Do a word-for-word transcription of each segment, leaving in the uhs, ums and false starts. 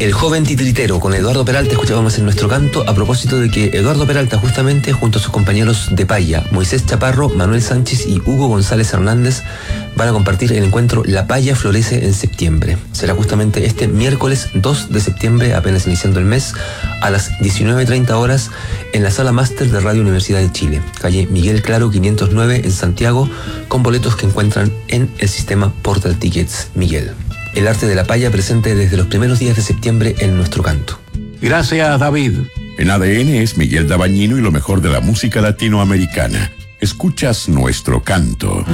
El joven titiritero con Eduardo Peralta escuchábamos en Nuestro Canto, a propósito de que Eduardo Peralta justamente junto a sus compañeros de Paya, Moisés Chaparro, Manuel Sánchez y Hugo González Hernández, van a compartir el encuentro La Paya Florece en septiembre. Será justamente este miércoles dos de septiembre, apenas iniciando el mes, a las diecinueve treinta horas en la Sala Máster de Radio Universidad de Chile, calle Miguel Claro quinientos nueve en Santiago, con boletos que encuentran en el sistema Portal Tickets Miguel. El arte de la paya presente desde los primeros días de septiembre en Nuestro Canto. Gracias, David. En A D N es Miguel Dabañino y lo mejor de la música latinoamericana. Escuchas Nuestro Canto.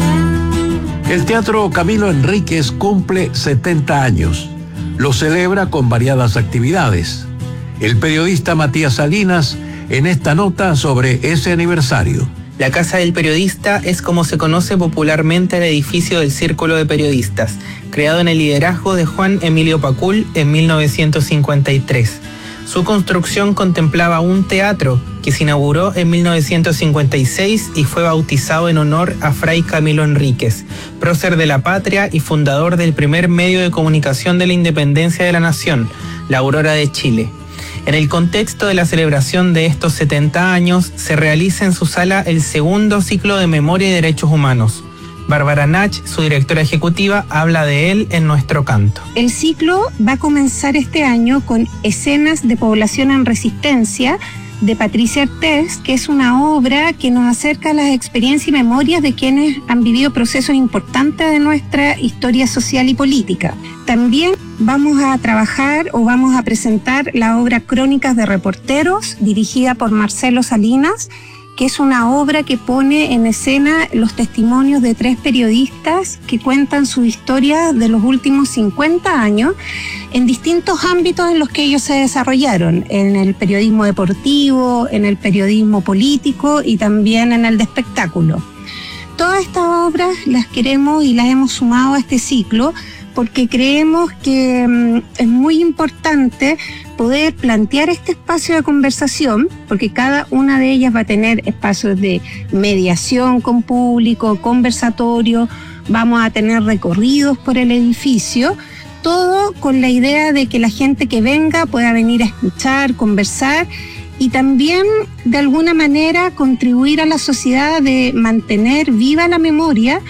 El Teatro Camilo Enríquez cumple setenta años. Lo celebra con variadas actividades. El periodista Matías Salinas en esta nota sobre ese aniversario. La Casa del Periodista es como se conoce popularmente el edificio del Círculo de Periodistas, creado en el liderazgo de Juan Emilio Pacul en mil novecientos cincuenta y tres. Su construcción contemplaba un teatro que se inauguró en mil novecientos cincuenta y seis y fue bautizado en honor a Fray Camilo Enríquez, prócer de la patria y fundador del primer medio de comunicación de la independencia de la nación, La Aurora de Chile. En el contexto de la celebración de estos setenta años, se realiza en su sala el segundo ciclo de Memoria y Derechos Humanos. Bárbara Nach, su directora ejecutiva, habla de él en Nuestro Canto. El ciclo va a comenzar este año con Escenas de Población en Resistencia, de Patricia Artés, que es una obra que nos acerca a las experiencias y memorias de quienes han vivido procesos importantes de nuestra historia social y política. También vamos a trabajar o vamos a presentar la obra Crónicas de Reporteros, dirigida por Marcelo Salinas, que es una obra que pone en escena los testimonios de tres periodistas que cuentan su historia de los últimos cincuenta años en distintos ámbitos en los que ellos se desarrollaron, en el periodismo deportivo, en el periodismo político y también en el de espectáculo. Todas estas obras las queremos y las hemos sumado a este ciclo porque creemos que um, es muy importante poder plantear este espacio de conversación, porque cada una de ellas va a tener espacios de mediación con público, conversatorio, vamos a tener recorridos por el edificio, todo con la idea de que la gente que venga pueda venir a escuchar, conversar y también de alguna manera contribuir a la sociedad de mantener viva la memoria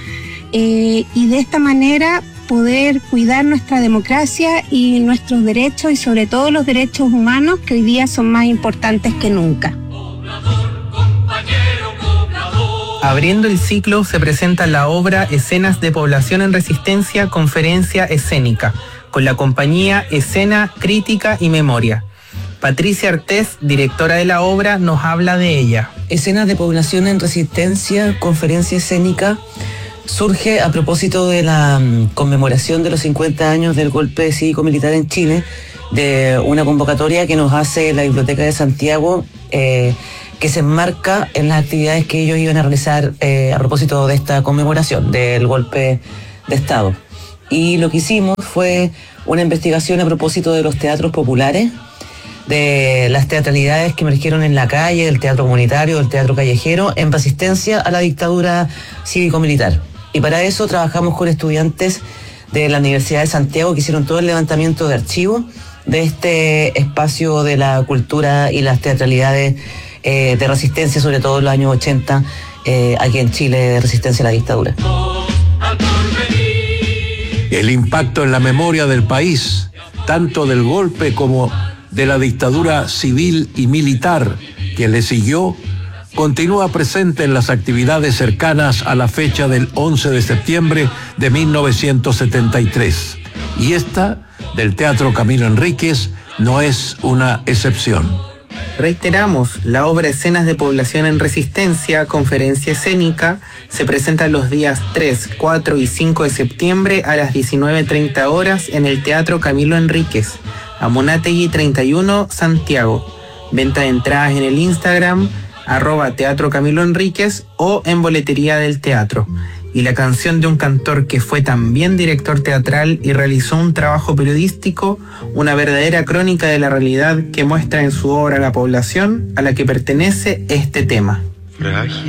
eh, y de esta manera poder cuidar nuestra democracia y nuestros derechos y sobre todo los derechos humanos que hoy día son más importantes que nunca. Abriendo el ciclo se presenta la obra Escenas de Población en Resistencia, conferencia escénica, con la compañía Escena, Crítica y Memoria. Patricia Artés, directora de la obra, nos habla de ella. Escenas de Población en Resistencia, conferencia escénica, surge a propósito de la um, conmemoración de los cincuenta años del golpe cívico-militar en Chile, de una convocatoria que nos hace la Biblioteca de Santiago, eh, que se enmarca en las actividades que ellos iban a realizar eh, a propósito de esta conmemoración del golpe de Estado. Y lo que hicimos fue una investigación a propósito de los teatros populares, de las teatralidades que emergieron en la calle, del teatro comunitario, del teatro callejero, en resistencia a la dictadura cívico-militar. Y para eso trabajamos con estudiantes de la Universidad de Santiago que hicieron todo el levantamiento de archivos de este espacio de la cultura y las teatralidades eh, de resistencia, sobre todo en los años ochenta, eh, aquí en Chile, de resistencia a la dictadura. El impacto en la memoria del país, tanto del golpe como de la dictadura civil y militar que le siguió, continúa presente en las actividades cercanas a la fecha del once de septiembre de mil novecientos setenta y tres. Y esta, del Teatro Camilo Enríquez, no es una excepción. Reiteramos, la obra Escenas de Población en Resistencia, conferencia escénica, se presenta los días tres, cuatro y cinco de septiembre a las diecinueve treinta horas en el Teatro Camilo Enríquez, Amunátegui treinta y uno, Santiago. Venta de entradas en el Instagram, arroba Teatro Camilo Enríquez o en Boletería del Teatro. Y la canción de un cantor que fue también director teatral y realizó un trabajo periodístico, una verdadera crónica de la realidad que muestra en su obra la población a la que pertenece este tema. Frágil.